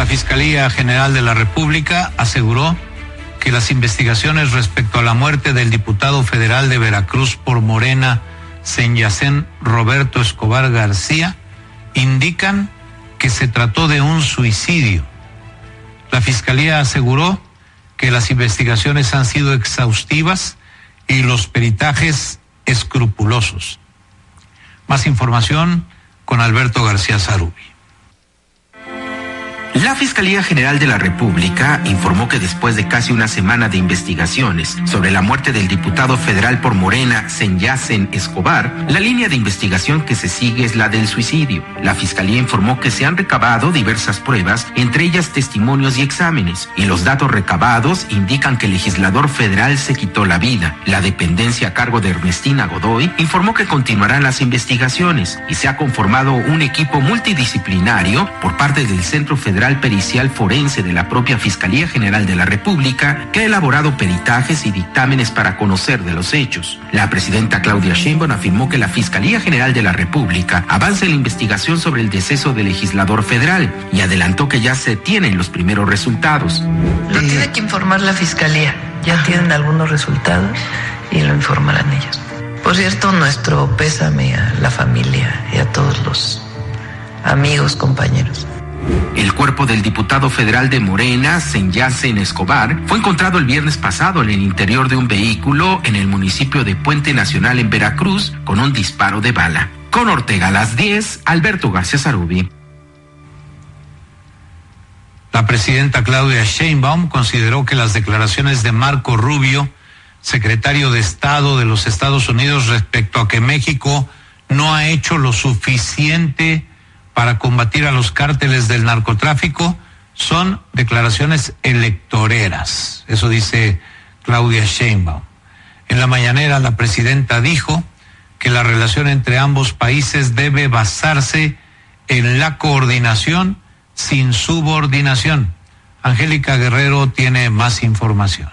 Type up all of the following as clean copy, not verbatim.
Fiscalía General de la República aseguró que las investigaciones respecto a la muerte del diputado federal de Veracruz por Morena, Senyacén Roberto Escobar García, indican que se trató de un suicidio. La Fiscalía aseguró que las investigaciones han sido exhaustivas y los peritajes escrupulosos. Más información con Alberto García Zarubi. La Fiscalía General de la República informó que después de casi una semana de investigaciones sobre la muerte del diputado federal por Morena, Senyacén Escobar, la línea de investigación que se sigue es la del suicidio. La Fiscalía informó que se han recabado diversas pruebas, entre ellas testimonios y exámenes, y los datos recabados indican que el legislador federal se quitó la vida. La dependencia a cargo de Ernestina Godoy informó que continuarán las investigaciones y se ha conformado un equipo multidisciplinario por parte del Centro Federal Pericial Forense de la propia Fiscalía General de la República, que ha elaborado peritajes y dictámenes para conocer de los hechos. La presidenta Claudia Sheinbaum afirmó que la Fiscalía General de la República avanza en la investigación sobre el deceso del legislador federal y adelantó que ya se tienen los primeros resultados. Lo tiene que informar la Fiscalía. Ya tienen algunos resultados y lo informarán ellos. Por cierto, nuestro pésame a la familia y a todos los amigos, compañeros. El cuerpo del diputado federal de Morena, Senyacén Escobar, fue encontrado el viernes pasado en el interior de un vehículo en el municipio de Puente Nacional en Veracruz con un disparo de bala. Con Ortega a las 10, Alberto García Zarubi. La presidenta Claudia Sheinbaum consideró que las declaraciones de Marco Rubio, secretario de Estado de los Estados Unidos, respecto a que México no ha hecho lo suficiente para combatir a los cárteles del narcotráfico, son declaraciones electoreras. Eso dice Claudia Sheinbaum. En la mañanera, la presidenta dijo que la relación entre ambos países debe basarse en la coordinación sin subordinación. Angélica Guerrero tiene más información.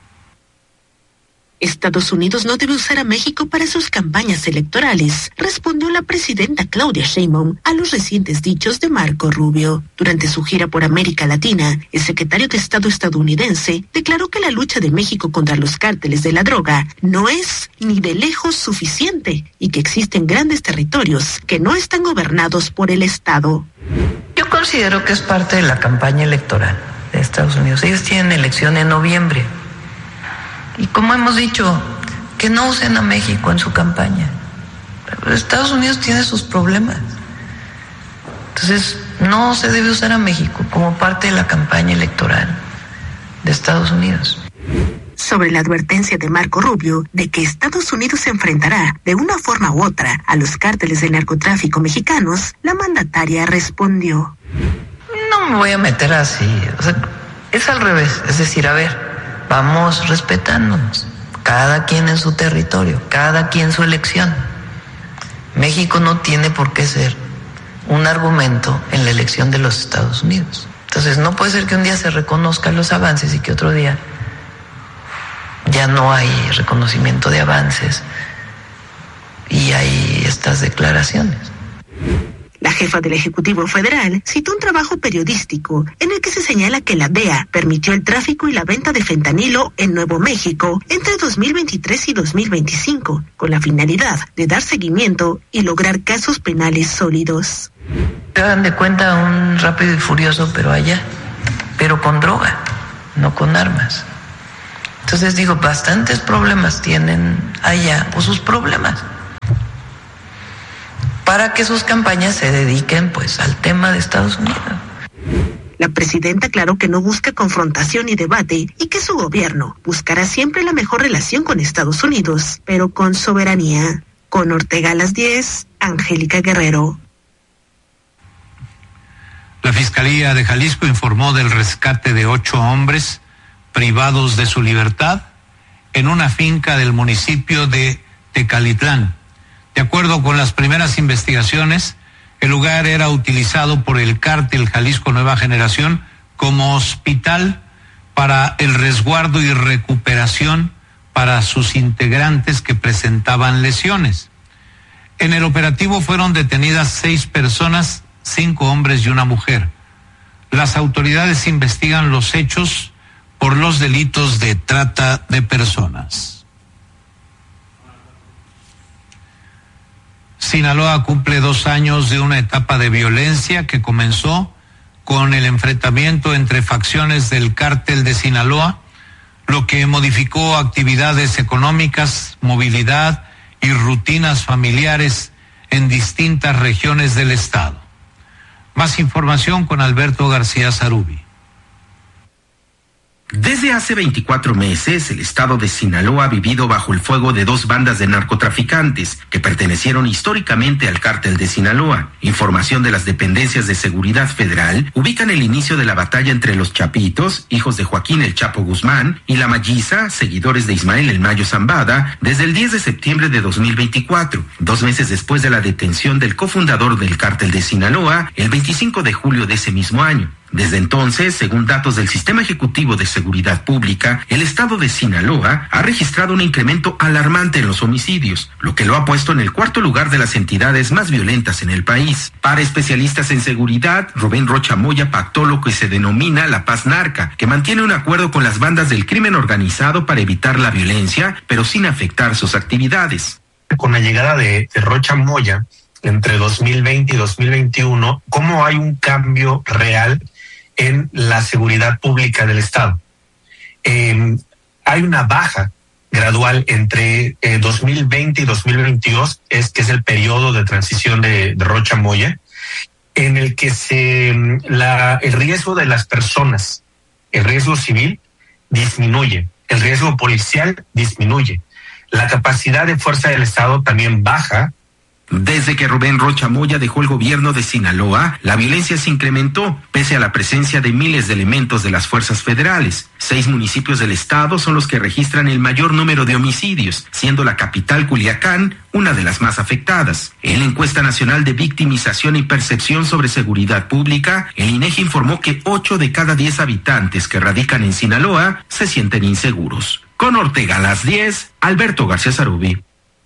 Estados Unidos no debe usar a México para sus campañas electorales, respondió la presidenta Claudia Sheinbaum a los recientes dichos de Marco Rubio. Durante su gira por América Latina, el secretario de Estado estadounidense declaró que la lucha de México contra los cárteles de la droga no es ni de lejos suficiente y que existen grandes territorios que no están gobernados por el Estado. Yo considero que es parte de la campaña electoral de Estados Unidos. Ellos tienen elección en noviembre. Y como hemos dicho, que no usen a México en su campaña. Estados Unidos tiene sus problemas. Entonces, no se debe usar a México como parte de la campaña electoral de Estados Unidos. Sobre la advertencia de Marco Rubio de que Estados Unidos se enfrentará de una forma u otra a los cárteles del narcotráfico mexicanos, la mandataria respondió: No me voy a meter así, o sea, es al revés, es decir, a ver, vamos respetándonos, cada quien en su territorio, cada quien su elección. México no tiene por qué ser un argumento en la elección de los Estados Unidos. Entonces no puede ser que un día se reconozcan los avances y que otro día ya no hay reconocimiento de avances y hay estas declaraciones. La jefa del Ejecutivo Federal citó un trabajo periodístico en el que se señala que la DEA permitió el tráfico y la venta de fentanilo en Nuevo México entre 2023 y 2025, con la finalidad de dar seguimiento y lograr casos penales sólidos. Se dan de cuenta un Rápido y Furioso, pero allá, pero con droga, no con armas. Entonces digo, bastantes problemas tienen allá, o sus problemas, para que sus campañas se dediquen pues al tema de Estados Unidos. La presidenta aclaró que no busca confrontación ni debate y que su gobierno buscará siempre la mejor relación con Estados Unidos, pero con soberanía. Con Ortega a las 10, Angélica Guerrero. La Fiscalía de Jalisco informó del rescate de 8 hombres privados de su libertad en una finca del municipio de Tecalitlán. De acuerdo con las primeras investigaciones, el lugar era utilizado por el cártel Jalisco Nueva Generación como hospital para el resguardo y recuperación para sus integrantes que presentaban lesiones. En el operativo fueron detenidas 6 personas, 5 hombres y una mujer. Las autoridades investigan los hechos por los delitos de trata de personas. Sinaloa cumple 2 años de una etapa de violencia que comenzó con el enfrentamiento entre facciones del cártel de Sinaloa, lo que modificó actividades económicas, movilidad y rutinas familiares en distintas regiones del estado. Más información con Alberto García Zarubi. Desde hace 24 meses, el estado de Sinaloa ha vivido bajo el fuego de 2 bandas de narcotraficantes que pertenecieron históricamente al cártel de Sinaloa. Información de las dependencias de seguridad federal ubican el inicio de la batalla entre los Chapitos, hijos de Joaquín el Chapo Guzmán, y la Malliza, seguidores de Ismael el Mayo Zambada, desde el 10 de septiembre de 2024, 2 meses después de la detención del cofundador del cártel de Sinaloa, el 25 de julio de ese mismo año. Desde entonces, según datos del Sistema Ejecutivo de Seguridad Pública, el estado de Sinaloa ha registrado un incremento alarmante en los homicidios, lo que lo ha puesto en el 4º lugar de las entidades más violentas en el país. Para especialistas en seguridad, Rubén Rocha Moya pactó lo que se denomina la paz narca, que mantiene un acuerdo con las bandas del crimen organizado para evitar la violencia, pero sin afectar sus actividades. Con la llegada de Rocha Moya, entre 2020 y 2021, ¿cómo hay un cambio real en la seguridad pública del estado? Hay una baja gradual entre 2020 y 2022, que es el periodo de transición de Rocha Moya, en el que el riesgo de las personas, el riesgo civil disminuye, el riesgo policial disminuye, la capacidad de fuerza del estado también baja. Desde que Rubén Rocha Moya dejó el gobierno de Sinaloa, la violencia se incrementó, pese a la presencia de miles de elementos de las fuerzas federales. 6 municipios del estado son los que registran el mayor número de homicidios, siendo la capital Culiacán una de las más afectadas. En la encuesta nacional de victimización y percepción sobre seguridad pública, el INEGI informó que 8 de cada 10 habitantes que radican en Sinaloa se sienten inseguros. Con Ortega a las 10, Alberto García Zarubi.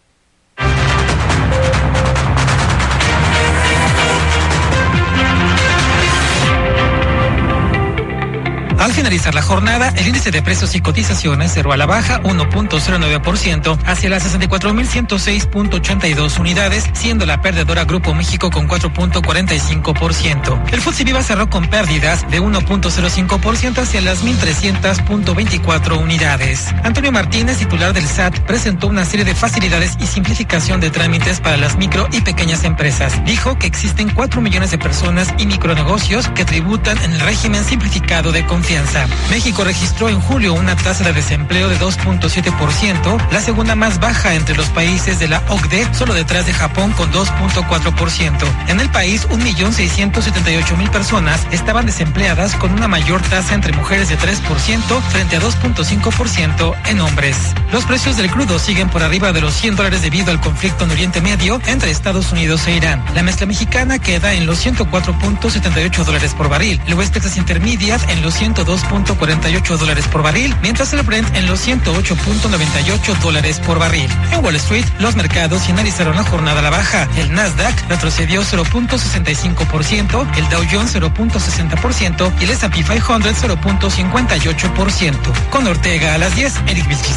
Al finalizar la jornada, el índice de precios y cotizaciones cerró a la baja 1.09% hacia las 64.106.82 unidades, siendo la perdedora Grupo México con 4.45%. El FTSE Viva cerró con pérdidas de 1.05% hacia las 1.300.24 unidades. Antonio Martínez, titular del SAT, presentó una serie de facilidades y simplificación de trámites para las micro y pequeñas empresas. Dijo que existen 4 millones de personas y micronegocios que tributan en el régimen simplificado de confianza. México registró en julio una tasa de desempleo de 2.7%, la segunda más baja entre los países de la OCDE, solo detrás de Japón con 2.4%. En el país, 1.678.000 personas estaban desempleadas, con una mayor tasa entre mujeres de 3% frente a 2.5% en hombres. Los precios del crudo siguen por arriba de los $100 debido al conflicto en Oriente Medio entre Estados Unidos e Irán. La mezcla mexicana queda en los $104.78 por barril, el West Texas Intermediate en los $102.48 por barril, mientras el Brent en los $108.98 por barril. En Wall Street, los mercados finalizaron la jornada a la baja. El Nasdaq retrocedió 0.65%, el Dow Jones 0.60% y el S&P 500 0.58%. Con Ortega a las 10, Eric Vilchis.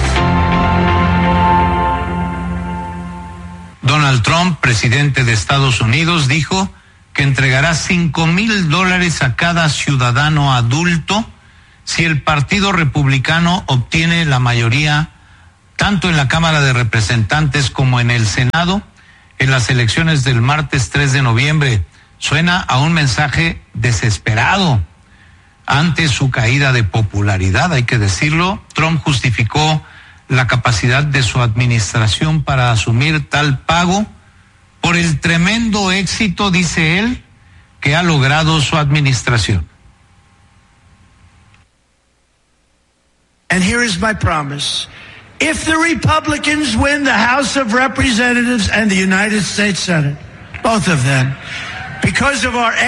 Donald Trump, presidente de Estados Unidos, dijo que entregará $5,000 a cada ciudadano adulto si el Partido Republicano obtiene la mayoría tanto en la Cámara de Representantes como en el Senado en las elecciones del martes 3 de noviembre. Suena a un mensaje desesperado ante su caída de popularidad, hay que decirlo. Trump justificó la capacidad de su administración para asumir tal pago por el tremendo éxito, dice él, que ha logrado su administración. And here is my promise. If the Republicans win the House of Representatives and the United States Senate, both of them, because of our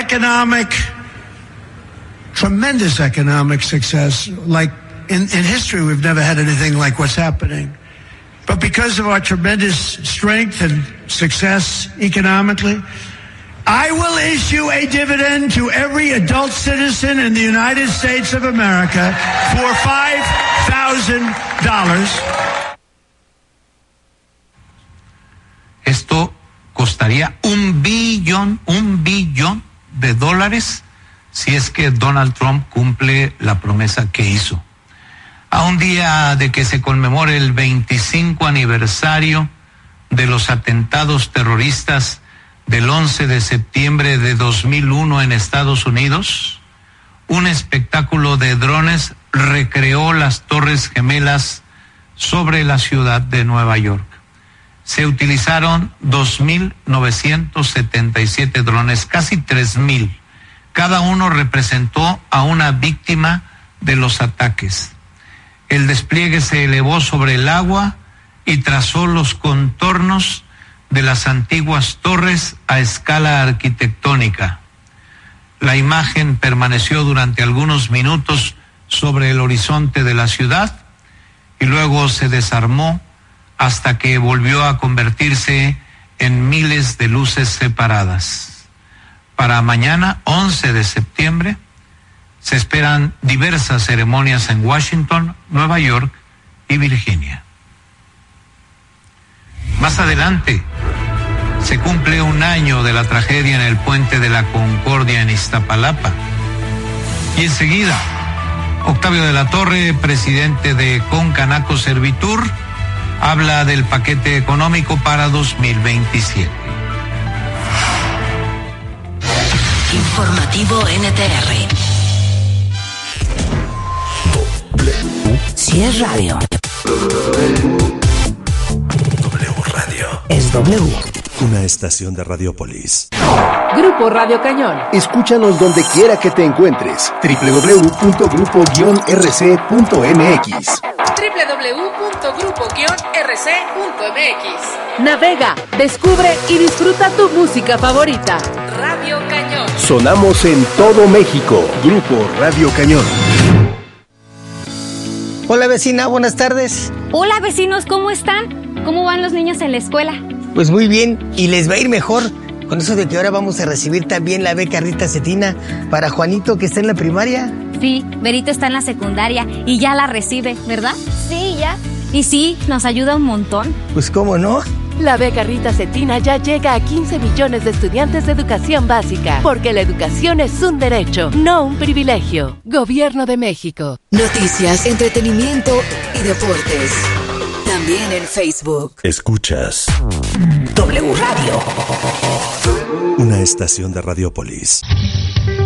tremendous economic success, like in history we've never had anything like what's happening. But because of our tremendous strength and success economically, I will issue a dividend to every adult citizen in the United States of America for $5,000. Esto costaría $1 billón de dólares si es que Donald Trump cumple la promesa que hizo. A un día de que se conmemore el 25 aniversario de los atentados terroristas del 11 de septiembre de 2001 en Estados Unidos, un espectáculo de drones recreó las Torres Gemelas sobre la ciudad de Nueva York. Se utilizaron 2.977 drones, casi 3.000. Cada uno representó a una víctima de los ataques. El despliegue se elevó sobre el agua y trazó los contornos de las antiguas torres a escala arquitectónica. La imagen permaneció durante algunos minutos sobre el horizonte de la ciudad y luego se desarmó hasta que volvió a convertirse en miles de luces separadas. Para mañana, 11 de septiembre, se esperan diversas ceremonias en Washington, Nueva York y Virginia. Más adelante, se cumple un año de la tragedia en el Puente de la Concordia en Iztapalapa. Y enseguida, Octavio de la Torre, presidente de Concanaco Servitur, habla del paquete económico para 2027. Informativo NTR. Si es radio. W Radio. Es W. Una estación de Radiopolis. Grupo Radio Cañón. Escúchanos donde quiera que te encuentres. www.grupo-rc.mx. www.grupo-rc.mx. Navega, descubre y disfruta tu música favorita. Radio Cañón. Sonamos en todo México. Grupo Radio Cañón. Hola vecina, buenas tardes. Hola vecinos, ¿cómo están? ¿Cómo van los niños en la escuela? Pues muy bien, y les va a ir mejor con eso de que ahora vamos a recibir también la beca Rita Cetina para Juanito, que está en la primaria. Sí, Berito está en la secundaria y ya la recibe, ¿verdad? Sí, ya. Y sí, nos ayuda un montón. Pues cómo no. La beca Rita Cetina ya llega a 15 millones de estudiantes de educación básica, porque la educación es un derecho, no un privilegio. Gobierno de México. Noticias, entretenimiento y deportes. También en Facebook. Escuchas W Radio. Una estación de Radiopolis.